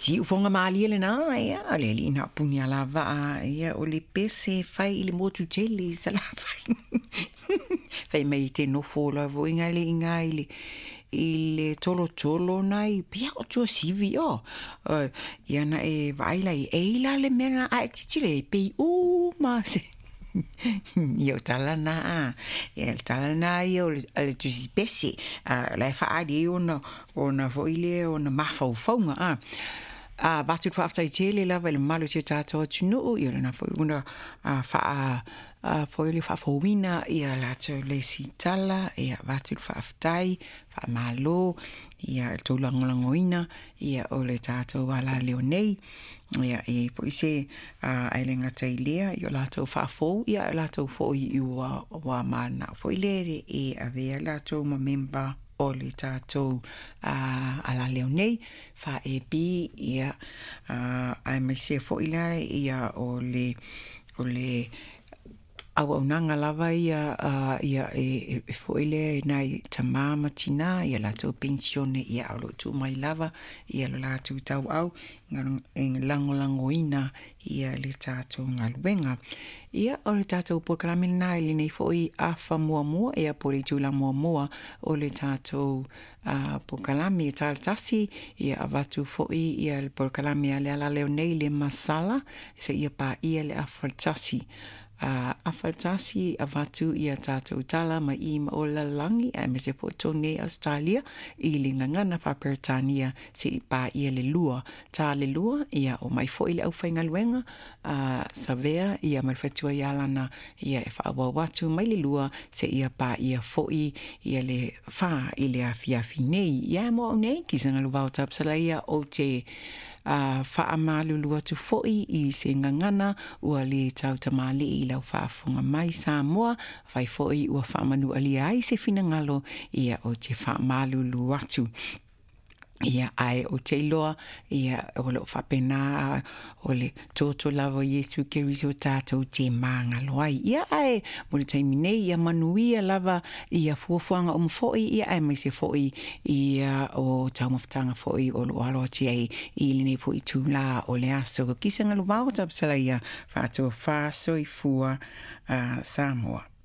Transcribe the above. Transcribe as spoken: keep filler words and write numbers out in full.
si ufonga mali le na ia le li na punya lava ia o le pese fai le motu tele sala fai fai mai te no fola vo inga le inga ile ile tolo tolo nai pia o tu sivi o ia na e vai la e la le mena a titile pe u ma se io talana e talana io le tu specie la fa ali ona ona foile ona mafa fonga a a batu fa after tele la vel malo te tato tu no io na fo una fa a foile fa fowina ia la te le sitala ia batu fa aftai fa malo ia to langolangoina ia o le tato wala leonei ia e po se a elenga tailia io la to fa fo ia la to fo i wa wa mana foile e avea la to ma member o le tātou uh, ala leonei fa e bi ia uh, ai mai se fo ilare ia o le o le au nanga lava ia uh, ia e, e fo ile nai tamama tina ia la tau pensione ia au tu mai lava ia la tu tau au ngā lango lango ina ia le tātou ngaluenga ia o le tātou programme nai le nei fo i afa mua mua ia po le tula mua mua o le tātou uh, programme i tātasi ia avatu fo i ia le programme ale ala leo nei le masala se ia pa ia le afatasi Uh, afaltasi avatu ia tātou tala ma i ma o la langi a me se po tone Australia i le ngangana whaperetania se i pā ia le lua tā le lua ia o mai fo i le au whainga luenga uh, sa vea ia malwhatua i alana ia e whaawa watu mai le lua se ia pā ia fo i ia le wha i le awhiawhi nei ia mo au nei ki sanga luwao tapsala ia o te a uh, fa amalu lua tu foi i se ngangana ua le tau tamali i lau whaafunga mai Samoa fai foi ua whaamanu ali ai se fina ngalo ia o te fa amalu lua tu ia ai o te loa ia o lo whapena o le toto lava Yesu Keriso tātou te maanga loai ia ai mo le taimi nei ia manuia lava ia fuafuanga o mfoi ia ai mai se foi ia o tau maftanga foi o lo alo ti ai i le nei foi tu la o le aso kisanga lo vau tapsala ia whātua whāsoi fua uh, Samoa.